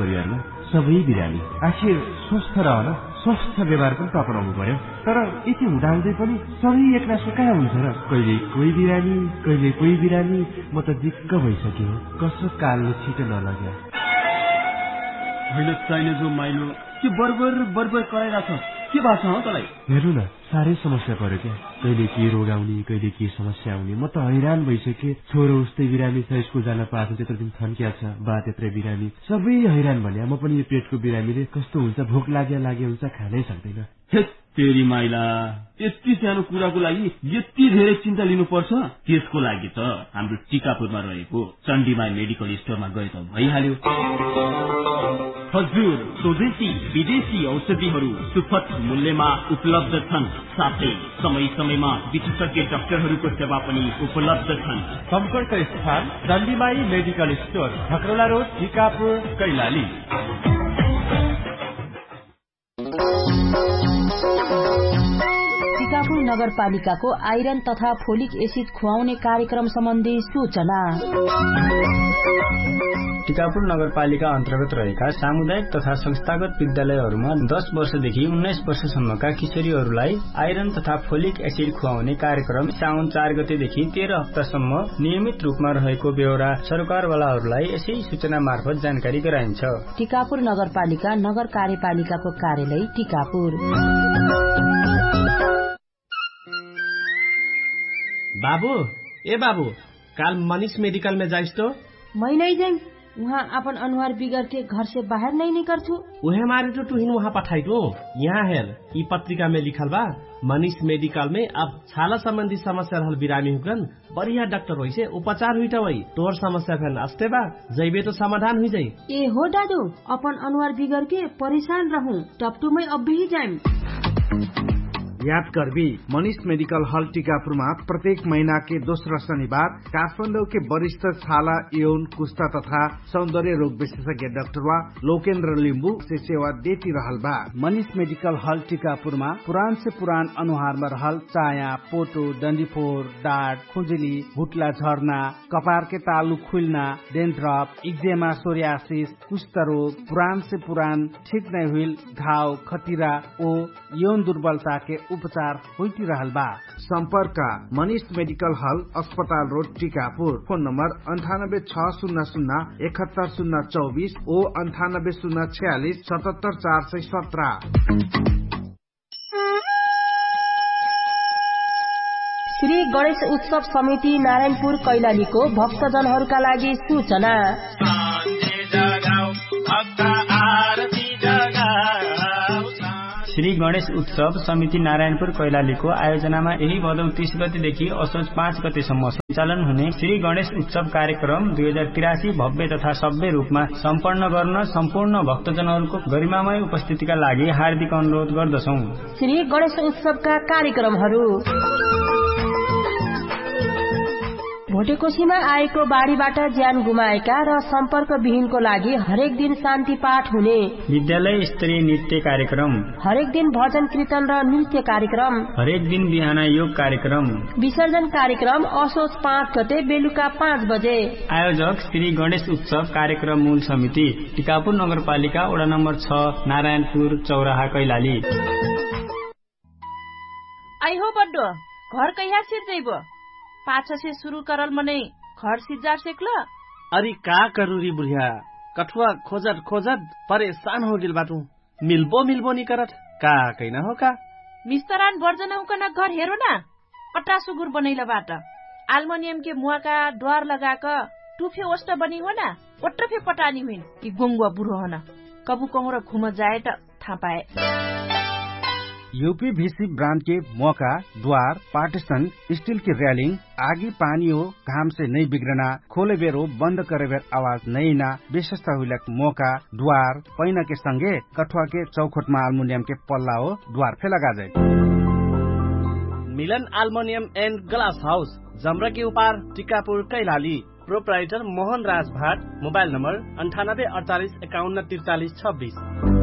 परिवारमा सबै बिरामी। आखिर स्वस्थ रहन स्वस्थ व्यवहार पनि अपनाउनु पर्यो। तर यति हुँदाहुँदै पनि सबै एकनासो कहाँ हुन्छ र? कहिले कोही बिरामी, कहिले कोही बिरामी। म त दिक्क भइसक्यो। कसो कालले छिटो नलग्यो। अहिले चाहिने जो माइलो के बरबर कराइरहेछ। के भएको छ तँलाई? हेर्नु न, साह्रै समस्या पर्यो क्या। कहिले के रोग आउने, कहिले के समस्या आउने। म त हैरान भइसकेँ। छोरो उस्तै बिरामी छ, स्कुल जान पाएको त्यत्रो दिन थन्किया छ, बा त्यत्रै बिरामी। सबै हैरान भन्या। म पनि यो पेटको बिरामीले कस्तो हुन्छ, भोक लागे हुन्छ, खानै सक्दैन। तेरी माइला, यति सानो कुराको लागि यति धेरै चिन्ता लिनुपर्छ? त्यसको लागि त हाम्रो टिकापुरमा रहेको चण्डीमाई मेडिकल स्टोरमा गए त भइहाल्यो। हजुर, स्वदेशी विदेशी औषधिहरू सुपथ मूल्यमा उपलब्ध छन्। साथै समय समयमा विशेषज्ञ डाक्टरहरूको सेवा पनि उपलब्ध छन्। सम्पर्क स्थान चण्डीमाई medical store, झकरोला road, Tikapur, Kailali. Tikapur नगरपालिकाको आइरन तथा फोलिक एसिड खुवाउने कार्यक्रम सम्बन्धी सूचना। टिकापुर नगरपालिका अन्तर्गत रहेका सामुदायिक तथा संस्थागत विद्यालयहरूमा 10 वर्षदेखि 19 वर्षसम्मका किशोरीहरूलाई आइरन तथा फोलिक एसिड खुवाउने कार्यक्रम साउन 4 गतेदेखि 13 हप्तासम्म नियमित रूपमा रहेको बेहोरा सरकारवालाहरूलाई यसै सूचना मार्फत जानकारी गराइन्छ। टिकापुर नगरपालिका नगर कार्यपालिकाको कार्यालय टिकापुर। बाबू, ए बाबू, काल मनीष मेडिकल में जाइस तो? मैं नहीं जाऊँ। वहाँ अपन अनुहार बिगड़ के घर से बाहर नहीं निकल छू। उहे मारे तो तुहिन वहाँ पठाई दो। यहाँ हेर, ई पत्रिका में लिखल बा, मनीष मेडिकल में अब छाला संबंधी समस्या रहल बिरामी हुकन बढ़िया डॉक्टर होई से उपचार हुई वही। तोर समस्या फैन अस्ते बा, जैबे तो समाधान हुई जाये। ए हो दादू, अपन अनुहार बिगड़ के परेशान रहूं, टपटू में अब भी जाए। याद करबी, मनीष मेडिकल हॉल टीकापुरमा प्रत्येक महीना के दोस्रो शनिबार काठमाडौँ के वरिष्ठ छाला, यौन, कुष्ठा तथा सौंदर्य रोग विशेषज्ञ डाक्टर लोकेन्द्र लिम्बू से सेवा देती रहल बा। मनीष मेडिकल हॉल टीकापुरमा पुरान से पुरान अनुहार में रहल चाया, पोटो, डंडीफोर, डाँट, खुजली, भुटला झर्ना, कपार के तालु खुलना, डेन्ड्रफ, इक्जेमा, सोरियासिस, कुष्ठ रोग, पुरान से पुरान ठीक नहीं हुई घाव, खतिरा ओ यौन दुर्बलता के उपचार होती रहल बा। संपर्क मनीष मेडिकल हॉल, अस्पताल रोड, टीकापुर। फोन नंबर 9860071024 ओ 9806477417। श्री गणेश उत्सव समिति नारायणपुर कैलालीको भक्तजनहरूका लागि सूचना। श्री गणेश उत्सव समिति नारायणपुर कैलालीको आयोजनामा यही भदौ 30 गतेदेखि असोज 5 गतेसम्म सञ्चालन हुने श्री गणेश उत्सव कार्यक्रम 2083 भव्य तथा सभ्य रूपमा सम्पन्न गर्न सम्पूर्ण भक्तजनहरूको गरिमामय उपस्थितिका लागि हार्दिक अनुरोध गर्दछौं। श्री गणेश उत्सवका कार्यक्रमहरू: भोटेकोशीमा आएको बाढीबाट ज्यान गुमाएका र सम्पर्क विहीनको लागि हरेक दिन शान्ति पाठ हुने, विद्यालय स्तरीय नृत्य कार्यक्रम, हरेक दिन भजन कीर्तन र नृत्य कार्यक्रम, हरेक दिन बिहान योग कार्यक्रम, विसर्जन कार्यक्रम असोज 5 गते बेलुका 5 बजे। आयोजक श्री गणेश उत्सव कार्यक्रम मूल समिति, टिकापुर नगरपालिका वडा नम्बर 6, नारायणपुर चौराहा, कैलाली। आई हो बड्डो, घर कहिया सिर जइबो? पाछा से शुरू करल मने घर सिजार सेकल। अरे का करू री बुढ़िया, कठुआ खोजत खोजत परेशान हो गिल बाटू। मिलबो नि करत का कैना हो का। मिस्तरान वर्जना उकना घर हेरो ना, अट्टा सुगुर बनैला बाट आल्मोनियम के मुआ का द्वार लगाक टुफे ओस्ट बनी हो ना, ओट्रफे पटानी हुइन कि गोंगुआ बुढ़ो होना कबू कहूँ र घुम जाए त थाहा पाए। यूपीवीसी ब्रांड के मौका, द्वार, पार्टीशन, स्टील की रेलिंग, आगी पानी हो घाम से नहीं बिगड़ना, खोले बेर हो बंद करे बेर आवाज नहीं ना, विशेषता हुई मौका, द्वार पैना के संगे कठुआ के चौखट में एल्युमिनियम के पल्ला हो द्वार फे लगा जाए। मिलन एल्युमिनियम एंड ग्लास हाउस, जमरा के उपार, टिकापुर, कैलाली। प्रोप्राइटर मोहन राज भाट। Mobile number 9848514326।